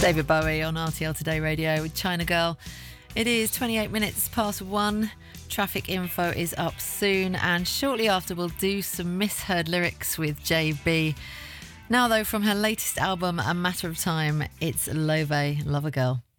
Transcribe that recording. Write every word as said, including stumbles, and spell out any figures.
David Bowie on R T L Today Radio with China Girl. It is twenty-eight minutes past one. Traffic info is up soon, and shortly after we'll do some misheard lyrics with J B. Now though, from her latest album A Matter of Time, it's Love, Love a Girl.